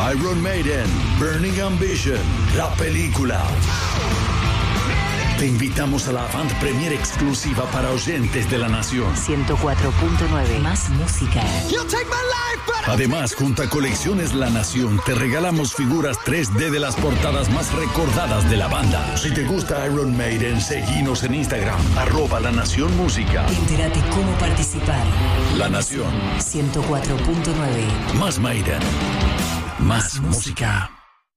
Iron Maiden, Burning Ambition, la película. Te invitamos a la Avant Premiere exclusiva para oyentes de La Nación. 104.9, más música. Además, junto a Colecciones La Nación, te regalamos figuras 3D de las portadas más recordadas de la banda. Si te gusta Iron Maiden, seguinos en Instagram, @La Nación Música. Entérate cómo participar. La Nación. 104.9. Más Maiden. Más música.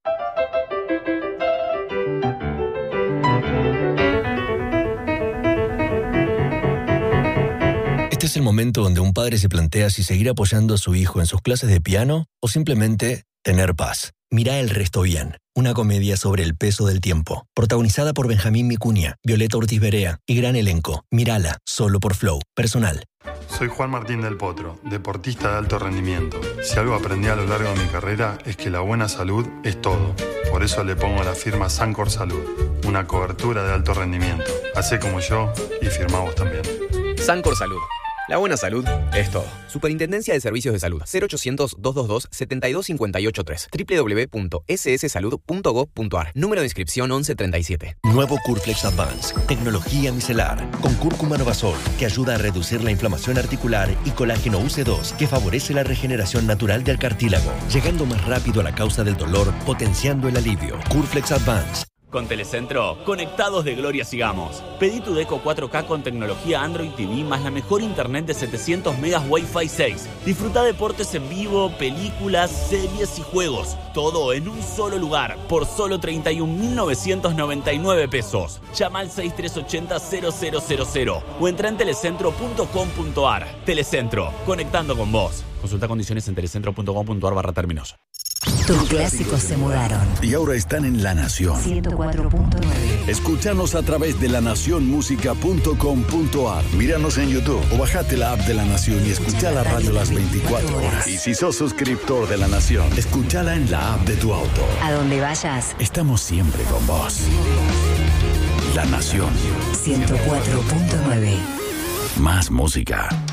Este es el momento donde un padre se plantea si seguir apoyando a su hijo en sus clases de piano o simplemente tener paz. Mirá El Resto Bien, una comedia sobre el peso del tiempo, protagonizada por Benjamín Vicuña, Violeta Ortiz Berea y gran elenco. Mírala, solo por Flow. Personal. Soy Juan Martín del Potro, deportista de alto rendimiento. Si algo aprendí a lo largo de mi carrera es que la buena salud es todo. Por eso le pongo la firma Sancor Salud, una cobertura de alto rendimiento. Hacé como yo y firmá vos también. Sancor Salud. La buena salud es todo. Superintendencia de Servicios de Salud. 0800-222-72583. www.sssalud.gov.ar. Número de inscripción 1137. Nuevo Curflex Advance. Tecnología micelar. Con cúrcuma Novasol, que ayuda a reducir la inflamación articular, y colágeno UC2, que favorece la regeneración natural del cartílago, llegando más rápido a la causa del dolor, potenciando el alivio. Curflex Advance. Con Telecentro, conectados de gloria sigamos. Pedí tu Deco 4K con tecnología Android TV más la mejor internet de 700 megas Wi-Fi 6. Disfruta deportes en vivo, películas, series y juegos. Todo en un solo lugar, por solo 31.999 pesos. Llama al 6380-0000 o entra en telecentro.com.ar. Telecentro, conectando con vos. Consulta condiciones en telecentro.com.ar/términos. Tus clásicos se mudaron. Y ahora están en La Nación. 104.9. Escúchanos a través de lanacionmusica.com.ar. Míranos en YouTube o bajate la app de La Nación y escucha la radio las 24 horas. Y si sos suscriptor de La Nación, escúchala en la app de tu auto. A donde vayas, Estamos siempre con vos. La Nación. 104.9. Más música.